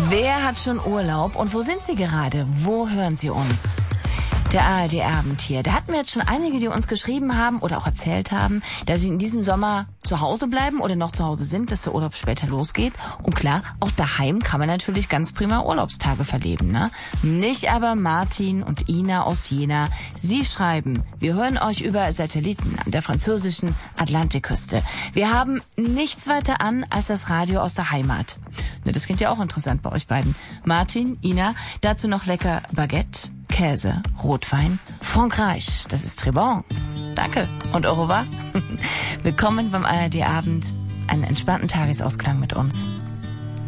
Wer hat schon Urlaub und wo sind Sie gerade? Wo hören Sie uns? Der ARD-Abend hier. Da hatten wir jetzt schon einige, die uns geschrieben haben oder auch erzählt haben, dass sie in diesem Sommer zu Hause bleiben oder noch zu Hause sind, dass der Urlaub später losgeht. Und klar, auch daheim kann man natürlich ganz prima Urlaubstage verleben, ne? Nicht aber Martin und Ina aus Jena. Sie schreiben, wir hören euch über Satelliten an der französischen Atlantikküste. Wir haben nichts weiter an als das Radio aus der Heimat. Ne, das klingt ja auch interessant bei euch beiden. Martin, Ina, dazu noch lecker Baguette, Käse, Rotwein, Frankreich, das ist très bon. Danke und au revoir. Willkommen beim ARD-Abend, einen entspannten Tagesausklang mit uns.